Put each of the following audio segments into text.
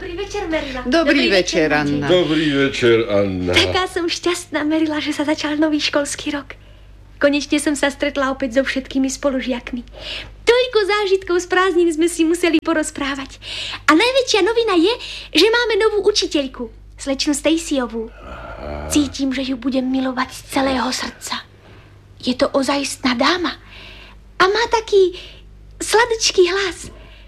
Dobrý večer, Merila. Dobrý večer, Anna. Dobrý večer, Anna. Taká som šťastná, Merila, že sa začal nový školský rok. Konečne som sa stretla opäť so všetkými spolužiakmi. Toľko zážitkov z prázdnin sme si museli porozprávať. A najväčšia novina je, že máme novú učiteľku, slečnu Stacyovú. Cítim, že ju budem milovať z celého srdca. Je to ozajstná dáma a má taký sladečký hlas.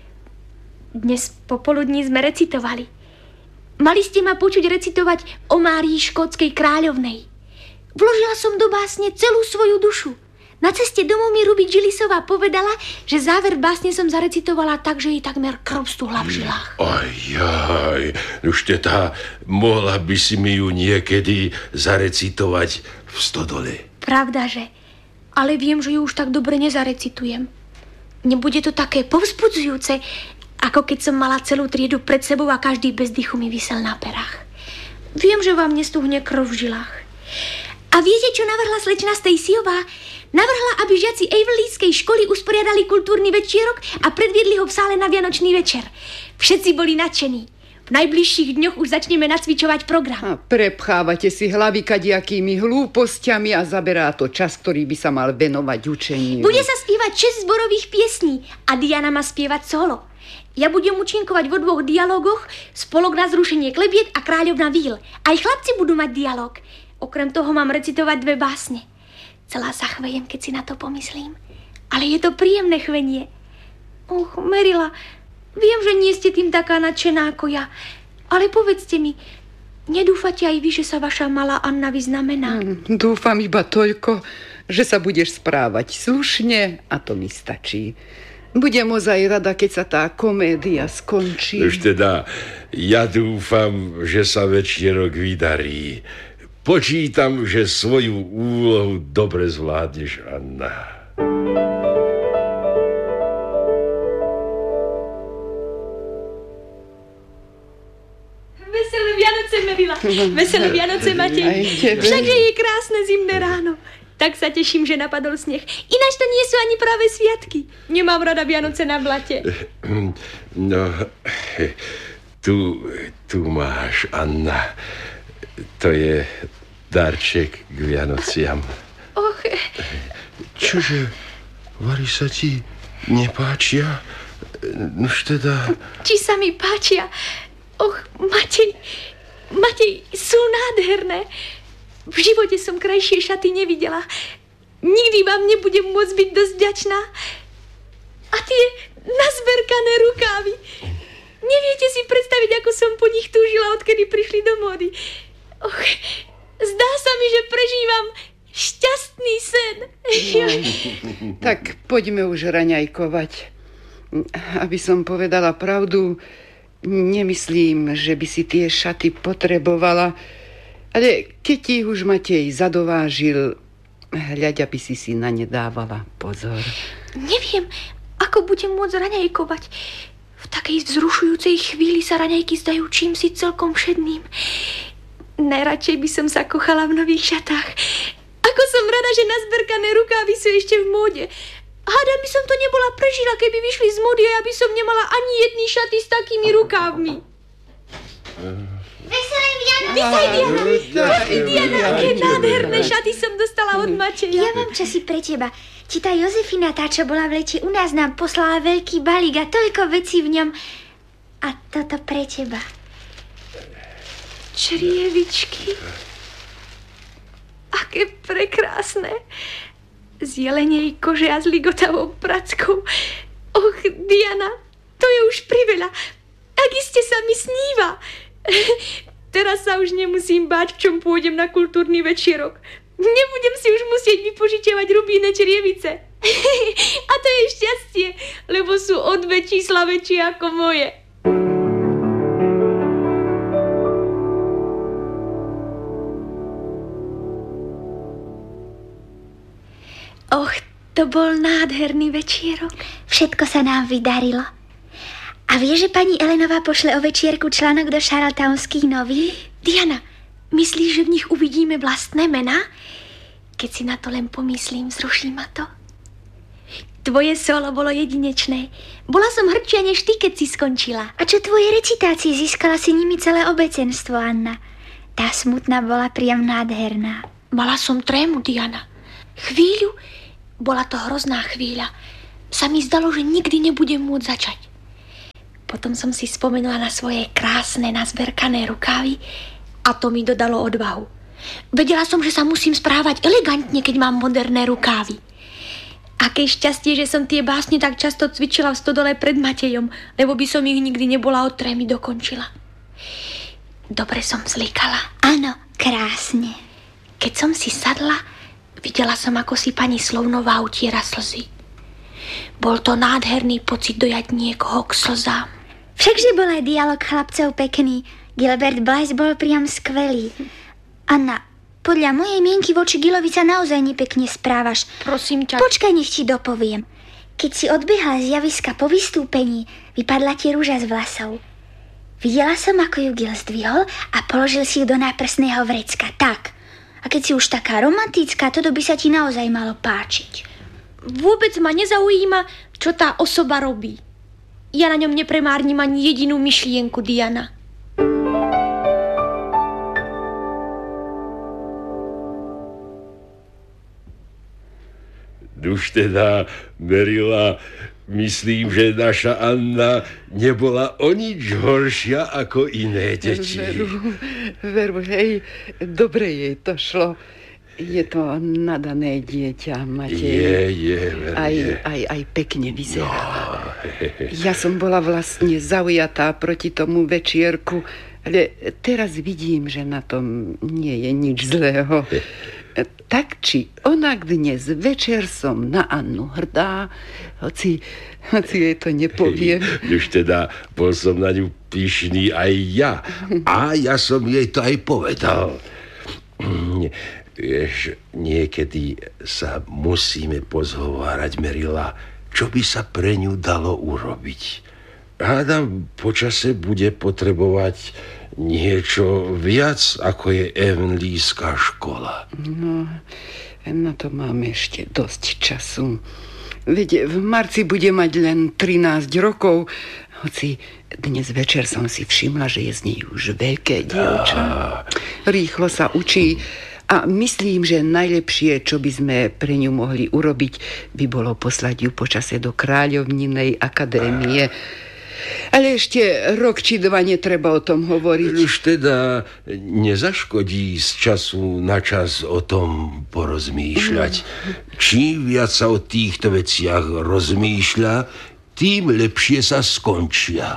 Dnes popoludní sme recitovali. Mali ste ma počuť recitovať o Márii škótskej kráľovnej. Vložila som do básne celú svoju dušu. Na ceste domov mi Ruby Gillisová povedala, že záver básne som zarecitovala tak, že jej takmer krv stúhla v žilách. Ajaj, už teda mohla by si mi ju niekedy zarecitovať v stodole. Pravdaže, ale viem, že ju už tak dobre nezarecitujem. Nebude to také povzbudzujúce, ako keď som mala celú triedu pred sebou a každý bez dychu mi visel na perách. Viem, že vám nestúhne krv v žilách. A viete, čo navrhla slečna Stacyová? Navrhla, aby žiaci Averleyskej školy usporiadali kultúrny večierok a predviedli ho v sále na Vianočný večer. Všetci boli nadšení. V najbližších dňoch už začneme nacvičovať program. A prepchávate si hlavy kadiakými hlúpostiami a zaberá to čas, ktorý by sa mal venovať učeniu. Bude sa spievať 6 zborových piesní a Diana má spievať solo. Ja budem účinkovať vo 2 dialogoch, Spolok na zrušenie klebiet a Kráľovna víl. Aj chlapci budú mať dialog. Okrem toho mám recitovať 2 básne. Celá sa chvejem, keď si na to pomyslím. Ale je to príjemné chvenie. Merila, viem, že nie ste tým taká nadšená ako ja. Ale povedzte mi, nedúfate aj vy, že sa vaša malá Anna vyznamená? Dúfam iba toľko, že sa budeš správať slušne a to mi stačí. Budem ozaj rada, keď sa tá komédia skončí. Už teda, ja dúfam, že sa večierok vydarí. Počítam, že svoju úlohu dobre zvládneš, Anna. Veselé Vianoce, Merila. Veselé Vianoce, Matej. Všakže je krásne zimné ráno. Tak sa teším, že napadol sneh. Ináč to nie sú ani práve sviatky. Nemám rada Vianoce na blate. No, tu máš, Anna. To je darček k Vianociam. Och. Čože, Vary sa ti nepáčia? Nož teda... Či sa mi páčia? Och, Matej, sú nádherné. V živote som krajšie šaty nevidela. Nikdy vám nebudem môcť byť dosť vďačná. A tie nazberkané rukávy. Neviete si predstaviť, ako som po nich túžila, odkedy prišli do módy. Och, zdá sa mi, že prežívam šťastný sen. Tak poďme už raňajkovať. Aby som povedala pravdu, nemyslím, že by si tie šaty potrebovala, ale keď ti už Matej zadovážil, hľaď, aby si na ne dávala pozor. Neviem, ako budem môcť raňajkovať. V takej vzrušujúcej chvíli sa raňajky zdajú čímsi celkom všedným. Najradšej by som sa kochala v nových šatách. Ako som rada, že nazberkané rukávy sú ešte v móde. Hádam by som to nebola prežila, keby vyšli z módy a ja by som nemala ani jedny šaty s takými rukávmi. Veselé Vianoce! Diana, aké nádherné šaty som dostala od Mateja. Ja mám čosi pre teba. Ti tá Jozefina, tá, čo bola v lete u nás, nám poslala veľký balík a toľko vecí v ňom. A toto pre teba. Črievičky. Aké prekrásne. Z jelenej kože a s ligotavou prackou. Och, Diana, to je už priveľa. Ak iste sa mi sníva. Teraz sa už nemusím báť, v čom pôjdem na kultúrny večierok. Nebudem si už musieť vypožičiavať rubíne črievice. A to je šťastie, lebo sú o 2 čísla väčšie ako moje. Och, to bol nádherný večierok. Všetko sa nám vydarilo. A vieš, že pani Elenová pošle o večierku článok do Charlottetownských novín? Diana, myslíš, že v nich uvidíme vlastné mená? Keď si na to len pomyslím, vzruší ma to. Tvoje solo bolo jedinečné. Bola som hrdšia než ty, keď si skončila. A čo tvoje recitácie? Získala si nimi celé obecenstvo, Anna. Tá smutná bola priam nádherná. Mala som trému, Diana. Chvíľu, bola to hrozná chvíľa. Sa mi zdalo, že nikdy nebudem môcť začať. Potom som si spomenula na svoje krásne, nazberkané rukávy a to mi dodalo odvahu. Vedela som, že sa musím správať elegantne, keď mám moderné rukávy. Aké šťastie, že som tie básne tak často cvičila v stodole pred Matejom, lebo by som ich nikdy nebola od trémy dokončila. Dobre som zlikala. Áno, krásne. Keď som si sadla, videla som, ako si pani Slovnová utiera slzy. Bol to nádherný pocit dojať niekoho k slzám. Všakže bol aj dialog chlapcov pekný. Gilbert Blythe bol priam skvelý. Anna, podľa mojej mienky voči Gilovi sa naozaj nepekne správaš. Prosím ťa. Počkaj, nech ti dopoviem. Keď si odbehla z javiska po vystúpení, vypadla ti rúža z vlasov. Videla som, ako ju Gil zdvihol a položil si ju do náprsného vrecka. Tak. A keď si už taká romantická, toto by sa ti naozaj malo páčiť. Vôbec ma nezaujíma, čo tá osoba robí. Ja na ňom nepremárnim ani jedinú myšlienku, Diana. Už teda, Merila, myslím, že naša Anna nebola o nič horšia ako iné deti. Veru, hej, dobre jej to šlo. Je to nadané dieťa, Matej. Aj pekne vyzerá. No. Ja som bola vlastne zaujatá proti tomu večierku, ale teraz vidím, že na tom nie je nič zlého. Tak či onak dnes večer som na Annu hrdá, hoci jej to nepoviem. Už teda bol som na ňu pyšný aj ja. A ja som jej to aj povedal. Vieš, niekedy sa musíme pozhovárať, Merila, čo by sa pre ňu dalo urobiť. Hádam, počase bude potrebovať niečo viac, ako je Avonleaská škola. No, na to máme ešte dosť času. Veď v marci bude mať len 13 rokov, hoci dnes večer som si všimla, že je z nej už veľké dievča. Rýchlo sa učí a myslím, že najlepšie, čo by sme pre ňu mohli urobiť, by bolo poslať ju počase do Kráľovninej akadémie. Ale ešte rok či dva netreba o tom hovoriť. Už teda nezaškodí z času na čas o tom porozmýšľať. Čím viac sa o týchto veciach rozmýšľa, tým lepšie sa skončia.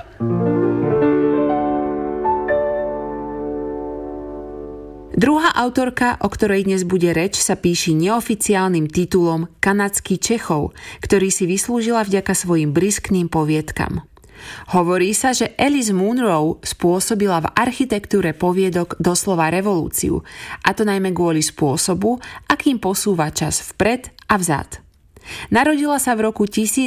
Druhá autorka, o ktorej dnes bude reč, sa píši neoficiálnym titulom Kanadský Čechov, ktorý si vyslúžila vďaka svojim briskným poviedkam. Hovorí sa, že Alice Munro spôsobila v architektúre poviedok doslova revolúciu, a to najmä kvôli spôsobu, akým posúva čas vpred a vzad. Narodila sa v roku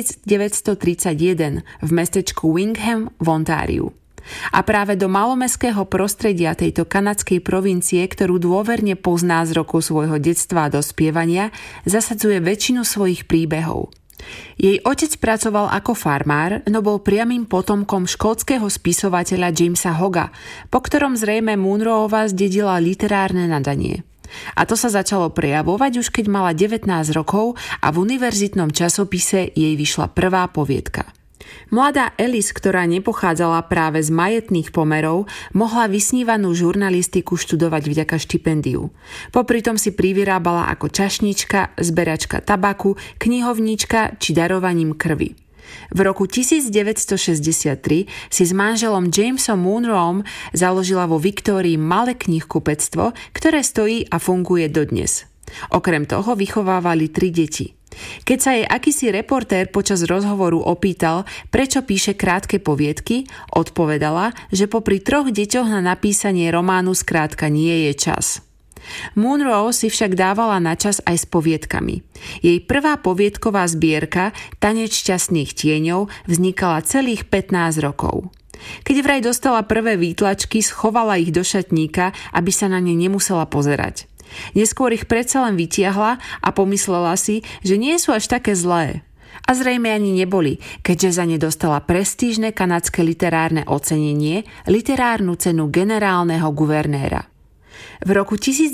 1931 v mestečku Wingham v Ontáriu. A práve do malomestského prostredia tejto kanadskej provincie, ktorú dôverne pozná z rokov svojho detstva a dospievania, zasadzuje väčšinu svojich príbehov. Jej otec pracoval ako farmár, no bol priamym potomkom škótskeho spisovateľa Jamesa Hogga, po ktorom zrejme Munroová zdedila literárne nadanie. A to sa začalo prejavovať už keď mala 19 rokov a v univerzitnom časopise jej vyšla prvá poviedka. Mladá Alice, ktorá nepochádzala práve z majetných pomerov, mohla vysnívanú žurnalistiku študovať vďaka štipendiu. Popritom si privyrábala ako čašnička, zberačka tabaku, knihovníčka či darovaním krvi. V roku 1963 si s manželom Jamesom Munroom založila vo Viktórii malé knihkupectvo, ktoré stojí a funguje dodnes. Okrem toho vychovávali 3 deti. Keď sa jej akýsi reportér počas rozhovoru opýtal, prečo píše krátke poviedky, odpovedala, že popri 3 deťoch na napísanie románu skrátka nie je čas. Munro si však dávala na čas aj s poviedkami. Jej prvá poviedková zbierka Tanec šťastných tieňov vznikala celých 15 rokov. Keď vraj dostala prvé výtlačky, schovala ich do šatníka, aby sa na ne nemusela pozerať. Neskôr ich predsa len vytiahla a pomyslela si, že nie sú až také zlé. A zrejme ani neboli, keďže za ne dostala prestížne kanadské literárne ocenenie, literárnu cenu generálneho guvernéra. V roku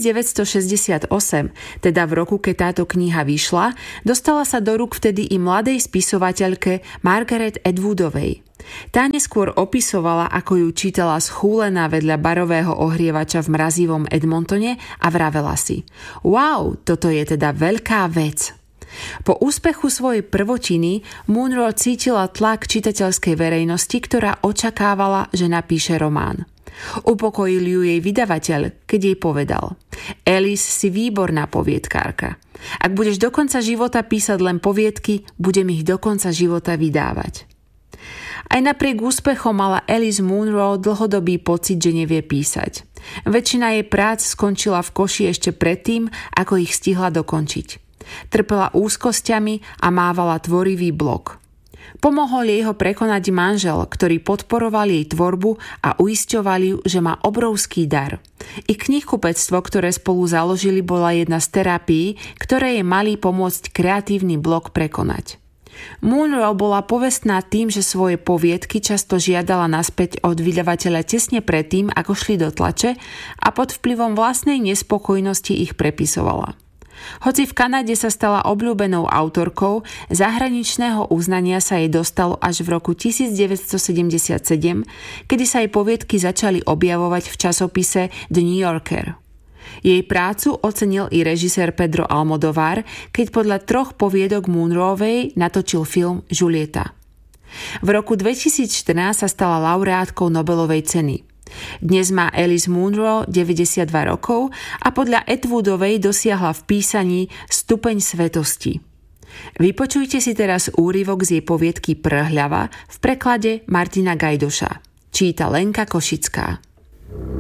1968, teda v roku, keď táto kniha vyšla, dostala sa do rúk vtedy i mladej spisovateľke Margaret Atwoodovej. Tá neskôr opisovala, ako ju čítala schúlená vedľa barového ohrievača v mrazivom Edmontone a vravela si: Wow, toto je teda veľká vec. Po úspechu svojej prvotiny Munro cítila tlak čitateľskej verejnosti, ktorá očakávala, že napíše román. Upokojil ju jej vydavateľ, keď jej povedal: Alice, si výborná poviedkárka. Ak budeš do konca života písať len poviedky, budem ich do konca života vydávať. Aj napriek úspechom mala Alice Munro dlhodobý pocit, že nevie písať. Väčšina jej prác skončila v koši ešte predtým, ako ich stihla dokončiť. Trpela úzkosťami a mávala tvorivý blok. Pomohol jej ho prekonať manžel, ktorý podporoval jej tvorbu a uisťoval ju, že má obrovský dar. I knihkupectvo, ktoré spolu založili, bola jedna z terapií, ktoré jej mali pomôcť kreatívny blok prekonať. Munro bola povestná tým, že svoje poviedky často žiadala naspäť od vydavateľa tesne predtým, ako šli do tlače, a pod vplyvom vlastnej nespokojnosti ich prepisovala. Hoci v Kanade sa stala obľúbenou autorkou, zahraničného uznania sa jej dostalo až v roku 1977, kedy sa jej poviedky začali objavovať v časopise The New Yorker. Jej prácu ocenil i režisér Pedro Almodóvar, keď podľa 3 poviedok Munrovej natočil film Julieta. V roku 2014 sa stala laureátkou Nobelovej ceny. Dnes má Alice Munro 92 rokov a podľa Atwoodovej dosiahla v písaní stupeň svetosti. Vypočujte si teraz úryvok z jej poviedky Prhľava v preklade Martina Gajdoša. Číta Lenka Košická.